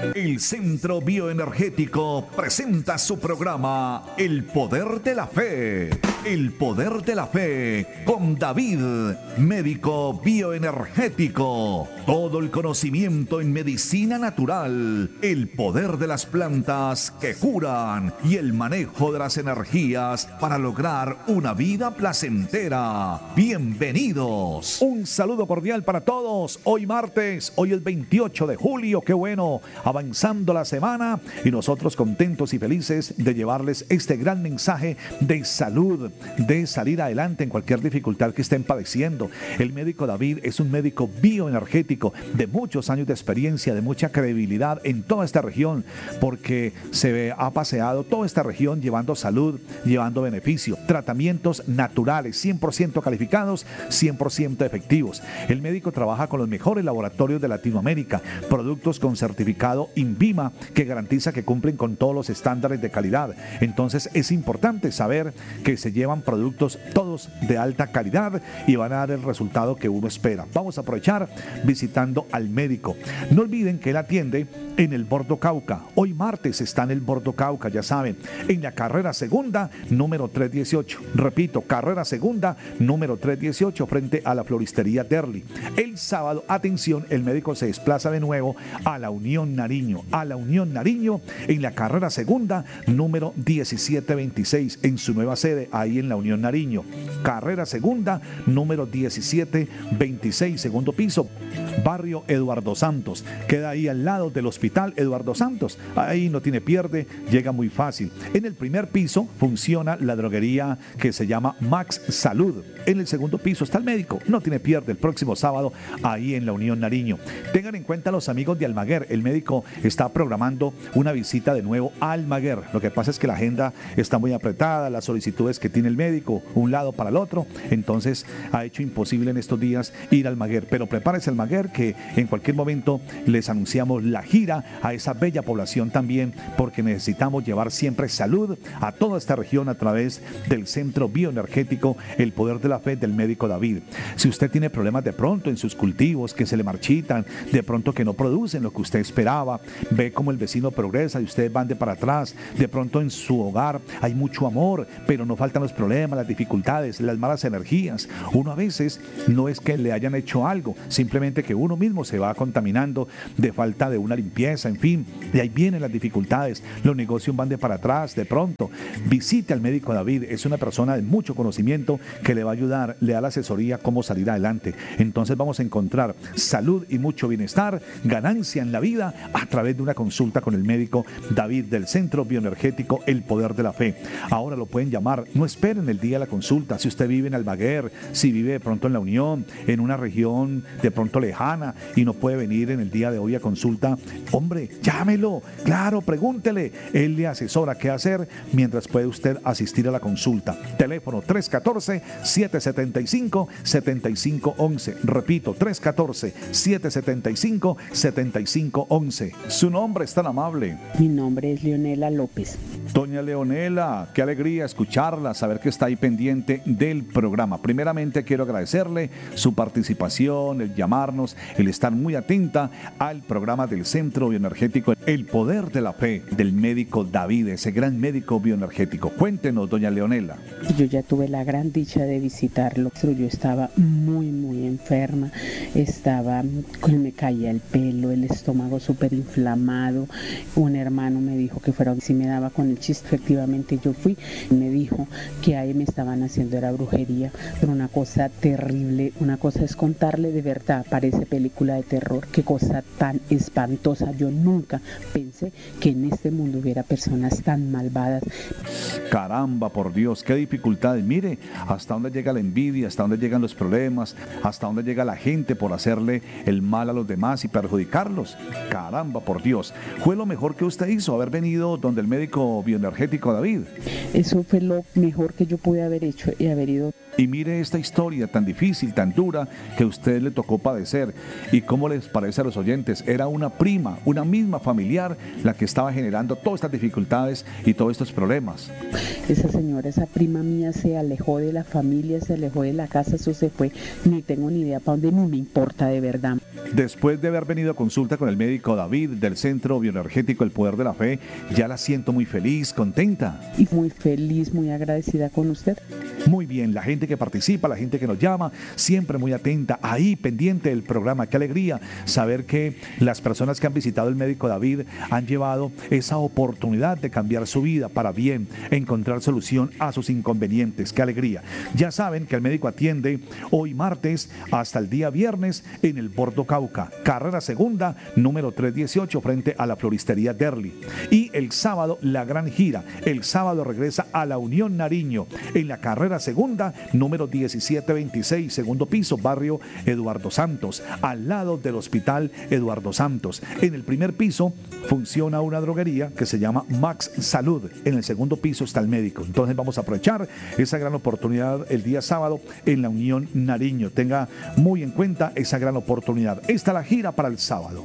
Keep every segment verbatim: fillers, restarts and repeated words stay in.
El Centro Bioenergético presenta su programa El Poder de la Fe. El Poder de la Fe con David, médico bioenergético. Todo el conocimiento en medicina natural, el poder de las plantas que curan y el manejo de las energías para lograr una vida placentera. Bienvenidos. Un saludo cordial para todos. Hoy martes, hoy es veintiocho de julio. Qué bueno, avanzando la semana y nosotros contentos y felices de llevarles este gran mensaje de salud, de salir adelante en cualquier dificultad que estén padeciendo. El médico David es un médico bioenergético de muchos años de experiencia, de mucha credibilidad en toda esta región, porque se ha paseado toda esta región llevando salud, llevando beneficio, tratamientos naturales, cien por ciento calificados, cien por ciento efectivos. El médico trabaja con los mejores laboratorios de Latinoamérica, productos con certificado INVIMA que garantiza que cumplen con todos los estándares de calidad. Entonces es importante saber que se llevan productos todos de alta calidad y van a dar el resultado que uno espera. Vamos a aprovechar visitando al médico. No olviden que él atiende en el Bordo Cauca. Hoy martes está en el Bordo Cauca, ya saben, en la carrera segunda, número trescientos dieciocho. Repito, carrera segunda, número trescientos dieciocho, frente a la floristería Derli. El sábado, atención, el médico se desplaza de nuevo a la Unión Nariño, a la Unión Nariño, en la carrera segunda, número diecisiete veintiséis, en su nueva sede, ahí en la Unión Nariño. Carrera segunda, número diecisiete veintiséis, segundo piso, barrio Eduardo Santos. Queda ahí al lado del Hospital Eduardo Santos. Ahí no tiene pierde, llega muy fácil. En el primer piso funciona la droguería que se llama Max Salud. En el segundo piso está el médico, no tiene pierde, el próximo sábado ahí en la Unión Nariño. Tengan en cuenta los amigos de Almaguer, el médico está programando una visita de nuevo a Almaguer. Lo que pasa es que la agenda está muy apretada, las solicitudes que tiene el médico, un lado para el otro, entonces ha hecho imposible en estos días ir a Almaguer, pero prepárese Almaguer que en cualquier momento les anunciamos la gira a esa bella población también, porque necesitamos llevar siempre salud a toda esta región a través del Centro Bioenergético El Poder de la Fe del médico David. Si usted tiene problemas de pronto en sus cultivos, que se le marchitan, de pronto que no producen lo que usted esperaba, ve cómo el vecino progresa y ustedes van de para atrás, de pronto en su hogar hay mucho amor, pero no faltan los problemas, las dificultades, las malas energías. Uno a veces no es que le hayan hecho algo, simplemente que uno mismo se va contaminando de falta de una limpieza, en fin, de ahí vienen las dificultades, los negocios van de para atrás, de pronto. Visite al médico David, es una persona de mucho conocimiento que le va a ayudar, le da la asesoría cómo salir adelante. Entonces vamos a encontrar salud y mucho bienestar, ganancia en la vida a través de una consulta con el médico David del Centro Bioenergético El Poder de la Fe. Ahora lo pueden llamar, no esperen el día de la consulta. Si usted vive en Almaguer, si vive de pronto en la Unión, en una región de pronto lejana y no puede venir en el día de hoy a consulta, hombre, llámelo, claro, pregúntele, él le asesora qué hacer mientras puede usted asistir a la consulta. Teléfono tres uno cuatro, siete siete cinco, siete cinco uno uno, repito, tres uno cuatro, siete siete cinco, siete cinco uno uno. Su nombre es tan amable. Mi nombre es Leonela López. Doña Leonela, qué alegría escucharla, saber que está ahí pendiente del programa. Primeramente quiero agradecerle su participación, el llamarnos, el estar muy atenta al programa del Centro Bioenergético El Poder de la Fe del médico David, ese gran médico bioenergético. Cuéntenos, doña Leonela. Yo ya tuve la gran dicha de visitarlo. Yo estaba muy, muy enferma, estaba, me caía el pelo, el estómago súper inflamado. Un hermano me dijo que fuera, si me daba con el chiste, efectivamente yo fui, me dijo que ahí me estaban haciendo era brujería, pero una cosa terrible, una cosa es contarle de verdad, parece película de terror, qué cosa tan espantosa. Yo nunca pensé que en este mundo hubiera personas tan malvadas. Caramba, por Dios, qué dificultades. Mire, hasta dónde llega la envidia, hasta dónde llegan los problemas, hasta dónde llega la gente por hacerle el mal a los demás y perjudicarlos. Caramba, por Dios. Fue lo mejor que usted hizo, haber venido donde el médico bioenergético David. Eso fue lo mejor que yo pude haber hecho y haber ido. Y mire esta historia tan difícil, tan dura, que a usted le tocó padecer. ¿Y cómo les parece a los oyentes? Era una prima, una misma familiar, la que estaba generando todas estas dificultades y todos estos problemas. Esa señora, esa prima mía se alejó de la familia, se alejó de la casa, eso se fue. Ni tengo ni idea para dónde, ni me importa de verdad. Después de haber venido a consulta con el médico David del Centro Bioenergético El Poder de la Fe, ya la siento muy feliz, contenta. Y muy feliz, muy agradecida con usted. Muy bien, la gente que participa, la gente que nos llama, siempre muy atenta, ahí pendiente del programa. Qué alegría saber que las personas que han visitado el médico David han llevado esa oportunidad de cambiar su vida para bien, encontrar solución a sus inconvenientes. Qué alegría. Ya saben que el médico atiende hoy martes hasta el día viernes en el Bordo Cauca, carrera segunda, número trescientos dieciocho, frente a la floristería Derli. Y el sábado, la gran gira. El sábado regresa a la Unión Nariño, en la carrera segunda, número diecisiete veintiséis, segundo piso, barrio Eduardo Santos, al lado del Hospital Eduardo Santos. En el primer piso funciona una droguería que se llama Max Salud. En el segundo piso está el médico. Entonces vamos a aprovechar esa gran oportunidad el día sábado en la Unión Nariño. Tenga muy en cuenta esa gran oportunidad. Esta es la gira para el sábado.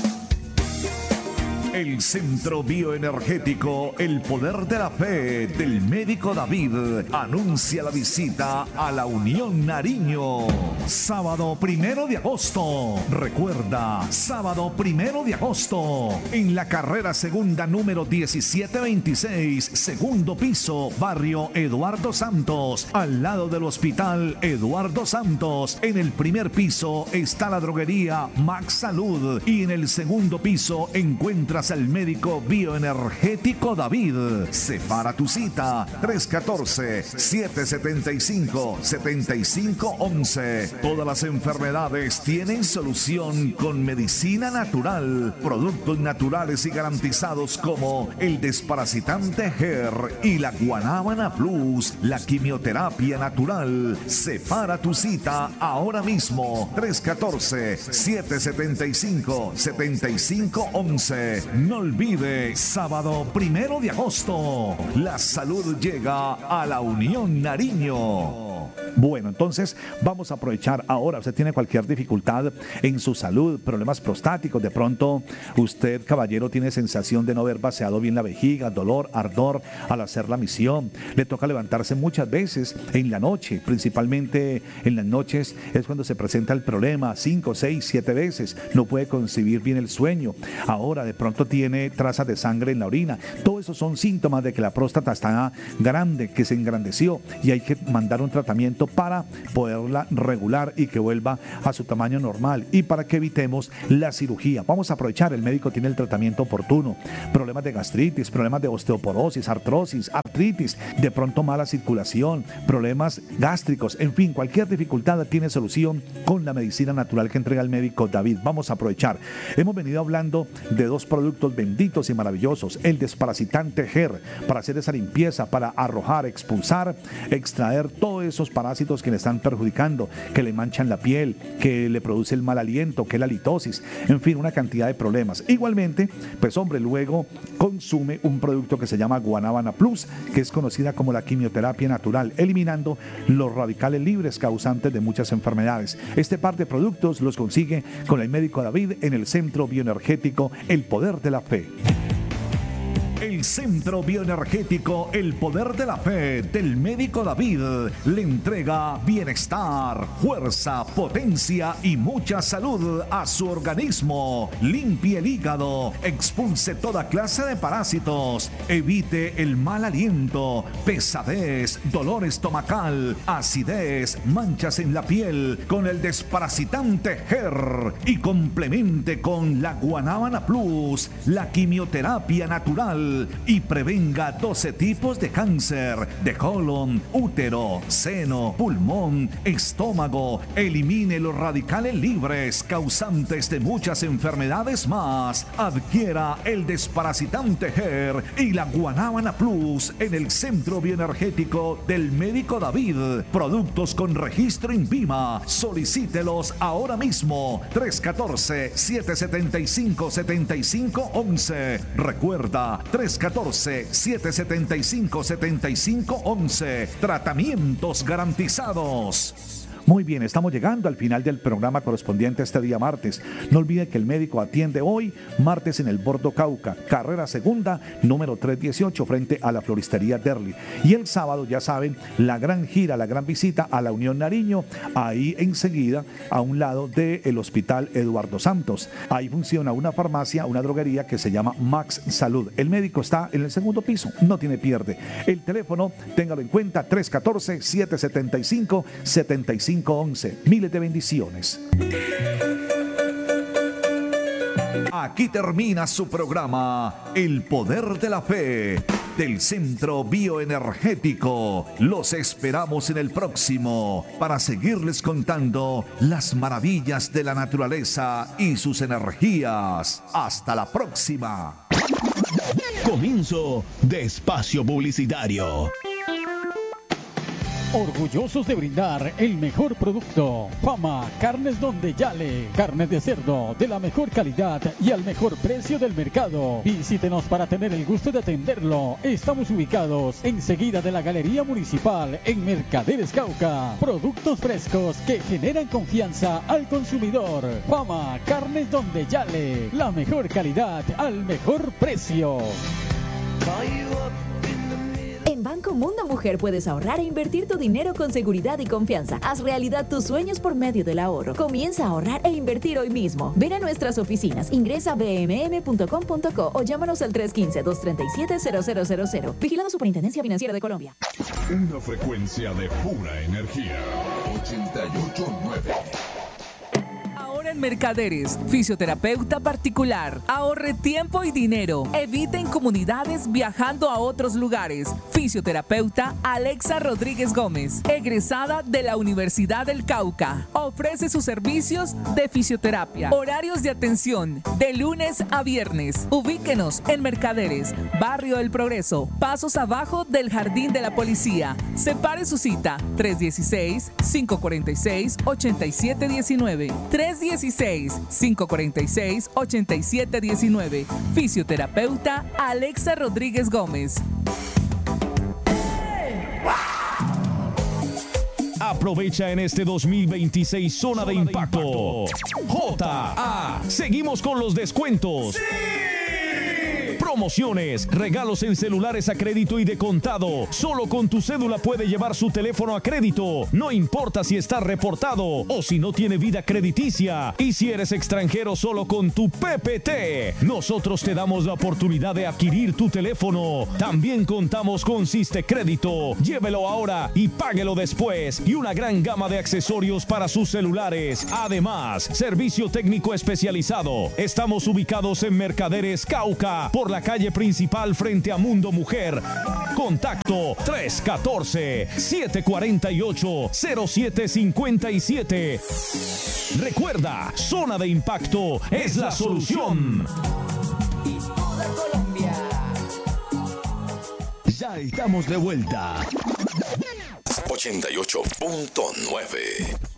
El Centro Bioenergético El Poder de la Fe del médico David anuncia la visita a la Unión Nariño. Sábado primero de agosto. Recuerda, sábado primero de agosto. En la carrera segunda número diecisiete veintiséis, segundo piso, barrio Eduardo Santos, al lado del Hospital Eduardo Santos. En el primer piso está la droguería Max Salud y en el segundo piso encuentras al médico bioenergético David. Separa tu cita tres uno cuatro, siete siete cinco, siete cinco uno uno. Todas las enfermedades tienen solución con medicina natural, productos naturales y garantizados como el desparasitante G E R y la Guanábana Plus, la quimioterapia natural. Separa tu cita ahora mismo tres uno cuatro, siete siete cinco, siete cinco uno uno. No olvide, sábado primero de agosto, la salud llega a la Unión Nariño. Bueno, entonces vamos a aprovechar ahora. Usted tiene cualquier dificultad en su salud, problemas prostáticos, de pronto usted, caballero, tiene sensación de no haber vaciado bien la vejiga, dolor, ardor al hacer la misión, le toca levantarse muchas veces en la noche, principalmente en las noches es cuando se presenta el problema, cinco, seis, siete veces, no puede concebir bien el sueño, ahora de pronto tiene trazas de sangre en la orina. Todos esos son síntomas de que la próstata está grande, que se engrandeció y hay que mandar un tratamiento para poderla regular y que vuelva a su tamaño normal y para que evitemos la cirugía. Vamos a aprovechar, el médico tiene el tratamiento oportuno. Problemas de gastritis, problemas de osteoporosis, artrosis, artritis, de pronto mala circulación, problemas gástricos, en fin, cualquier dificultad tiene solución con la medicina natural que entrega el médico David. Vamos a aprovechar. Hemos venido hablando de dos productos benditos y maravillosos, el desparasitante G E R para hacer esa limpieza, para arrojar, expulsar, extraer todos esos parásitos que le están perjudicando, que le manchan la piel, que le produce el mal aliento, que es la litosis, en fin, una cantidad de problemas. Igualmente, pues hombre, luego consume un producto que se llama Guanábana Plus, que es conocida como la quimioterapia natural, eliminando los radicales libres causantes de muchas enfermedades. Este par de productos los consigue con el médico David en el Centro Bioenergético El Poder de la Fe. El Centro Bioenergético El Poder de la Fe del médico David le entrega bienestar, fuerza, potencia y mucha salud a su organismo. Limpie el hígado, expulse toda clase de parásitos, evite el mal aliento, pesadez, dolor estomacal, acidez, manchas en la piel con el desparasitante G E R y complemente con la Guanábana Plus, la quimioterapia natural, y prevenga doce tipos de cáncer de colon, útero, seno, pulmón, estómago. Elimine los radicales libres causantes de muchas enfermedades más. Adquiera el desparasitante G E R y la Guanábana Plus en el Centro Bioenergético del médico David. Productos con registro INVIMA. Solicítelos ahora mismo. tres uno cuatro, siete siete cinco, siete cinco uno uno. Recuerda, tres uno cuatro, siete siete cinco, siete cinco uno uno. Tratamientos garantizados. Muy bien, estamos llegando al final del programa correspondiente a este día martes. No olvide que el médico atiende hoy, martes, en el Bordo Cauca, carrera segunda, número trescientos dieciocho, frente a la floristería Derli. Y el sábado, ya saben, la gran gira, la gran visita a la Unión Nariño, ahí enseguida, a un lado del Hospital Eduardo Santos. Ahí funciona una farmacia, una droguería que se llama Max Salud. El médico está en el segundo piso, no tiene pierde. El teléfono, téngalo en cuenta, tres uno cuatro, siete siete cinco, siete cinco uno uno. Miles de bendiciones. Aquí termina su programa El Poder de la Fe del Centro Bioenergético. Los esperamos en el próximo para seguirles contando las maravillas de la naturaleza y sus energías. Hasta la próxima. Comienzo de espacio publicitario. Orgullosos de brindar el mejor producto. Fama Carnes Donde Yale. Carnes de cerdo de la mejor calidad y al mejor precio del mercado. Visítenos para tener el gusto de atenderlo. Estamos ubicados enseguida de la Galería Municipal en Mercaderes Cauca. Productos frescos que generan confianza al consumidor. Fama Carnes Donde Yale. La mejor calidad al mejor precio. En Banco Mundo Mujer puedes ahorrar e invertir tu dinero con seguridad y confianza. Haz realidad tus sueños por medio del ahorro. Comienza a ahorrar e invertir hoy mismo. Ven a nuestras oficinas, ingresa a b m m punto com punto co o llámanos al tres uno cinco, dos tres siete, cero cero cero cero. Vigilado Superintendencia Financiera de Colombia. Una frecuencia de pura energía. ochenta y ocho punto nueve. En Mercaderes, fisioterapeuta particular. Ahorre tiempo y dinero. Evite incomodidades viajando a otros lugares. Fisioterapeuta Alexa Rodríguez Gómez, egresada de la Universidad del Cauca. Ofrece sus servicios de fisioterapia. Horarios de atención de lunes a viernes. Ubíquenos en Mercaderes, Barrio del Progreso, pasos abajo del Jardín de la Policía. Separe su cita tres uno seis, cinco cuatro seis, ocho siete uno nueve. tres uno seis, cinco cuatro seis, ocho siete uno nueve. Fisioterapeuta Alexa Rodríguez Gómez. Aprovecha en este dos mil veintiséis Zona de Impacto. J A. Seguimos con los descuentos. ¡Sí! Promociones, regalos en celulares a crédito y de contado. Solo con tu cédula puede llevar su teléfono a crédito. No importa si está reportado o si no tiene vida crediticia. Y si eres extranjero, solo con tu P P T. Nosotros te damos la oportunidad de adquirir tu teléfono. También contamos con Siste Crédito. Llévelo ahora y páguelo después. Y una gran gama de accesorios para sus celulares. Además, servicio técnico especializado. Estamos ubicados en Mercaderes Cauca, por la calle principal frente a Mundo Mujer. Contacto tres uno cuatro, siete cuatro ocho, cero siete cinco siete. Recuerda, Zona de Impacto es la solución. Y toda Colombia. Ya estamos de vuelta. ochenta y ocho punto nueve.